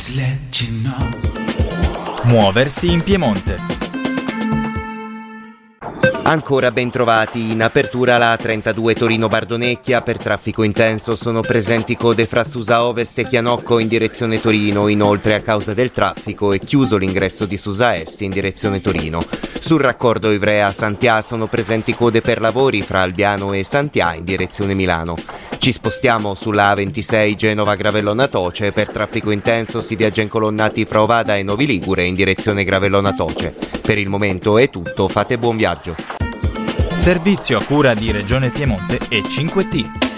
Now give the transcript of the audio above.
Muoversi in Piemonte. Ancora ben trovati, in apertura la 32 Torino-Bardonecchia, per traffico intenso sono presenti code fra Susa Ovest e Chianocco in direzione Torino, inoltre a causa del traffico è chiuso l'ingresso di Susa Est in direzione Torino. Sul raccordo Ivrea-Santià sono presenti code per lavori fra Albiano e Santià in direzione Milano. Ci spostiamo sulla A26 Genova-Gravellona Toce, per traffico intenso si viaggia incolonnati fra Ovada e Novi Ligure in direzione Gravellona Toce. Per il momento è tutto, fate buon viaggio. Servizio a cura di Regione Piemonte e 5T.